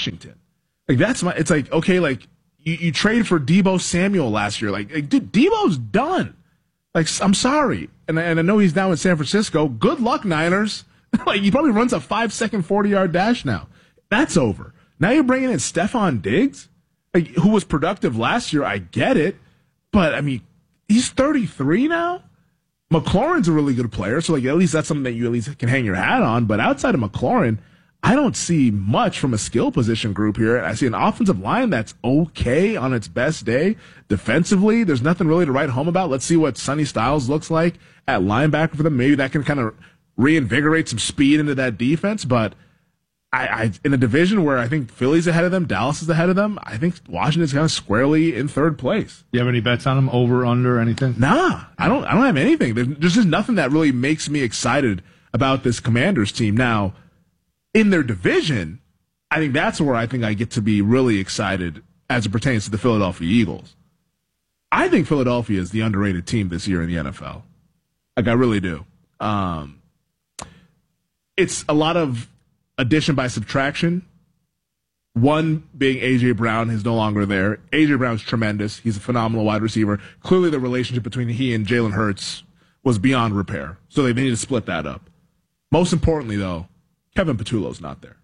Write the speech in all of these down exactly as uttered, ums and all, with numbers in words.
Washington. Like that's my. It's like okay, like you, you trade for Deebo Samuel last year. Like, like dude, Deebo's done. Like I'm sorry, and and I know he's now in San Francisco. Good luck, Niners. Like he probably runs a five second forty yard dash now. That's over. Now you're bringing in Stephon Diggs, like who was productive last year. I get it, but I mean he's thirty-three now. McLaurin's a really good player, so like at least that's something that you at least can hang your hat on. But outside of McLaurin, I don't see much from a skill position group here. I see an offensive line that's okay on its best day. Defensively, there's nothing really to write home about. Let's see what Sonny Styles looks like at linebacker for them. Maybe that can kind of reinvigorate some speed into that defense. But I, I in a division where I think Philly's ahead of them, Dallas is ahead of them, I think Washington's kind of squarely in third place. You have any bets on them? Over, under, anything? Nah, I don't. I don't have anything. There's just nothing that really makes me excited about this Commanders team. Now, in their division, I think that's where I think I get to be really excited as it pertains to the Philadelphia Eagles. I think Philadelphia is the underrated team this year in the N F L. Like I really do. Um, it's a lot of addition by subtraction. One being A J. Brown is no longer there. A J. Brown's tremendous. He's a phenomenal wide receiver. Clearly the relationship between he and Jalen Hurts was beyond repair. So they need to split that up. Most importantly, though, Kevin Patullo's not there.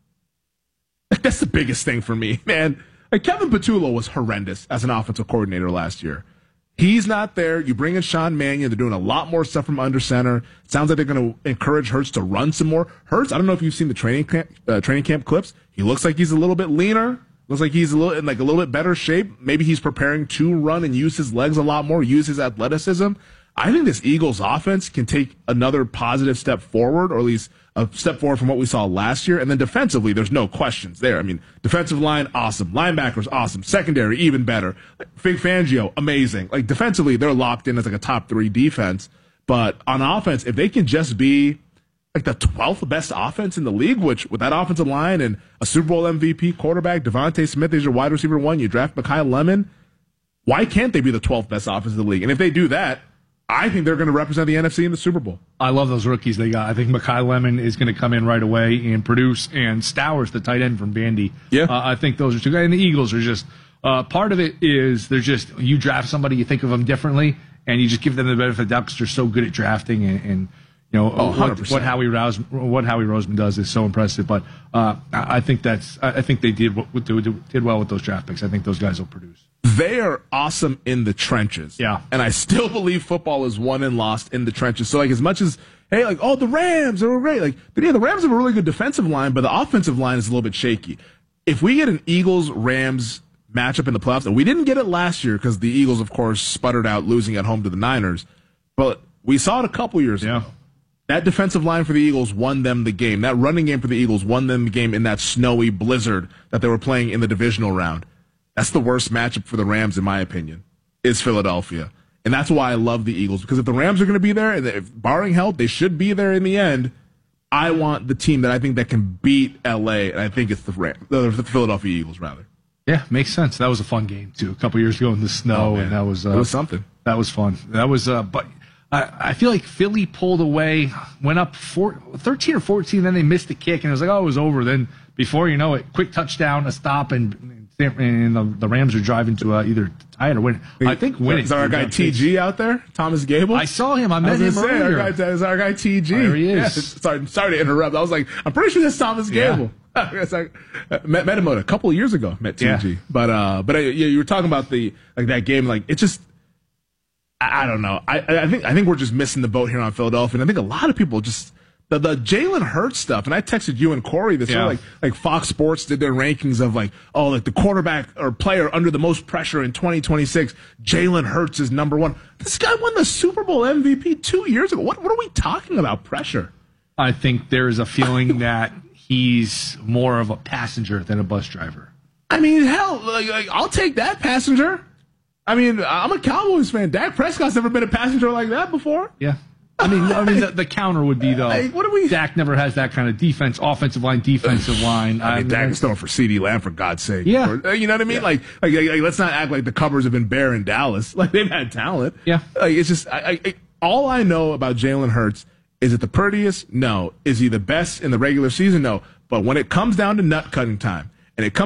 Like, that's the biggest thing for me, man. Like Kevin Patullo was horrendous as an offensive coordinator last year. He's not there. You bring in Sean Mannion. They're doing a lot more stuff from under center. Sounds like they're going to encourage Hurts to run some more. Hurts, I don't know if you've seen the training camp, uh, training camp clips. He looks like he's a little bit leaner. Looks like he's a little in like a little bit better shape. Maybe he's preparing to run and use his legs a lot more, use his athleticism. I think this Eagles offense can take another positive step forward, or at least a step forward from what we saw last year. And then defensively, there's no questions there. I mean, defensive line, awesome. Linebackers, awesome. Secondary, even better. Vic Fangio, amazing. Like defensively, they're locked in as like a top three defense. But on offense, if they can just be like the twelfth best offense in the league, which with that offensive line and a Super Bowl M V P quarterback, Devontae Smith is your wide receiver one, you draft Mekhi Lemon, why can't they be the twelfth best offense in the league? And if they do that, I think they're going to represent the N F C in the Super Bowl. I love those rookies they got. I think Mekhi Lemon is going to come in right away and produce, and Stowers, the tight end from Vandy. Yeah. Uh, I think those are two guys. And the Eagles are just, uh, part of it is they're just, you draft somebody, you think of them differently, and you just give them the benefit of the doubt because they're so good at drafting. And, and you know, oh, what, what, Howie Rouse, what Howie Roseman does is so impressive. But uh, I think that's, I think they did, what, did well with those draft picks. I think those guys will produce. They are awesome in the trenches. Yeah. And I still believe football is won and lost in the trenches. So, like, as much as, hey, like, oh, the Rams, they were great. Like, yeah, the Rams have a really good defensive line, but the offensive line is a little bit shaky. If we get an Eagles-Rams matchup in the playoffs, and we didn't get it last year because the Eagles, of course, sputtered out losing at home to the Niners, but we saw it a couple years yeah. ago. That defensive line for the Eagles won them the game. That running game for the Eagles won them the game in that snowy blizzard that they were playing in the divisional round. That's the worst matchup for the Rams, in my opinion, is Philadelphia. And that's why I love the Eagles, because if the Rams are going to be there, and if, barring help, they should be there in the end, I want the team that I think that can beat L A, and I think it's the, Ram, the, the Philadelphia Eagles, rather. Yeah, makes sense. That was a fun game, too, a couple years ago in the snow, oh, and that was... Uh, it was something. That was fun. That was... Uh, but I, I feel like Philly pulled away, went up four, thirteen or fourteen, then they missed the kick, and it was like, oh, it was over. Then, before you know it, quick touchdown, a stop, and... and the, the Rams are driving to uh, either tie it or win. I think winning. Is our guy T G out there? Thomas Gable? I saw him. I met I him say, earlier. Our guy, is our guy T G. There he is. Yeah, sorry, sorry to interrupt. I was like, I'm pretty sure that's Thomas Gable. Yeah. it's like, uh, met, met him a couple of years ago. Met T G. Yeah. But uh, but uh, yeah, you were talking about the like that game. Like it just, I, I don't know. I I think I think we're just missing the boat here on Philadelphia. And I think a lot of people just. The, the Jalen Hurts stuff, and I texted you and Corey this, yeah. like like Fox Sports did their rankings of like, oh, like the quarterback or player under the most pressure in twenty twenty-six, Jalen Hurts is number one. This guy won the Super Bowl M V P two years ago. What what are we talking about pressure? I think there's a feeling that he's more of a passenger than a bus driver. I mean, hell, like, like I'll take that passenger. I mean, I'm a Cowboys fan. Dak Prescott's never been a passenger like that before. Yeah. I mean, I mean, the, the counter would be though. Hey, what do we? Dak never has that kind of defense, offensive line, defensive line. I mean, I Dak is throwing for CeeDee Lamb, for God's sake. Yeah, or, you know what I mean. Yeah. Like, like, like, let's not act like the covers have been bare in Dallas. Like they've had talent. Yeah, like it's just I, I, all I know about Jalen Hurts is it the prettiest? No. Is he the best in the regular season? No. But when it comes down to nut cutting time, and it comes